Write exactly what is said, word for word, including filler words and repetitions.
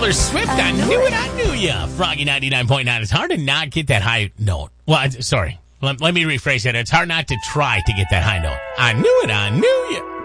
Taylor Swift, I, I knew it, I knew ya. Froggy ninety-nine point nine. It's hard to not get that high note. Well, I, sorry. Let, let me rephrase that. It's hard not to try to get that high note. I knew it, I knew ya.